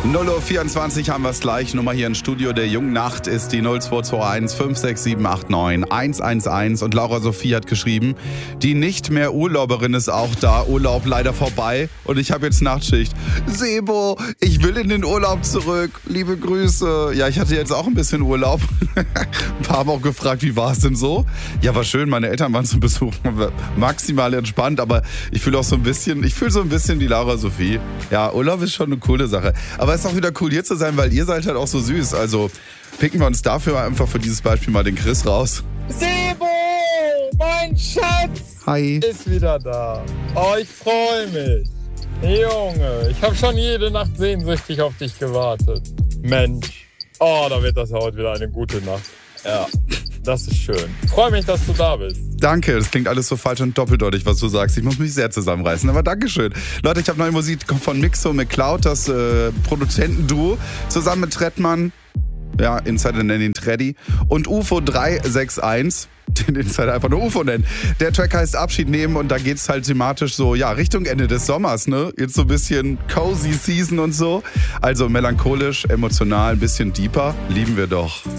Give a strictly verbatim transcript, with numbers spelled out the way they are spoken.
null Uhr vierundzwanzig haben wir es gleich. Nummer hier im Studio der Jungen Nacht ist die null zwei zwei eins fünf sechs sieben acht neun eins eins eins. Und Laura Sophie hat geschrieben, die nicht mehr Urlauberin ist auch da. Urlaub leider vorbei und ich habe jetzt Nachtschicht. Sebo, ich will in den Urlaub zurück. Liebe Grüße. Ja, ich hatte jetzt auch ein bisschen Urlaub. Ein paar haben auch gefragt, wie war es denn so? Ja, war schön. Meine Eltern waren zum Besuch. Maximal entspannt, aber ich fühle auch so ein bisschen, ich fühle so ein bisschen die Laura Sophie. Ja, Urlaub ist schon eine coole Sache. Aber es ist auch wieder cool, hier zu sein, weil ihr seid halt auch so süß. Also picken wir uns dafür einfach für dieses Beispiel mal den Chris raus. Sebo, mein Schatz, Hi. ist wieder da. Oh, ich freue mich. Junge, ich habe schon jede Nacht sehnsüchtig auf dich gewartet. Mensch, oh, da wird das heute wieder eine gute Nacht. Ja, das ist schön. Ich freue mich, dass du da bist. Danke, das klingt alles so falsch und doppeldeutig, was du sagst. Ich muss mich sehr zusammenreißen, aber Dankeschön. Leute, ich habe neue Musik von Mixo McCloud, das äh, Produzentenduo, zusammen mit Trettmann, ja, Insider nennen ihn Treddy, und U F O drei sechs eins, den Insider einfach nur U F O nennen. Der Track heißt Abschied nehmen und da geht's halt thematisch so, ja, Richtung Ende des Sommers, ne? Jetzt so ein bisschen cozy Season und so. Also melancholisch, emotional, ein bisschen deeper, lieben wir doch.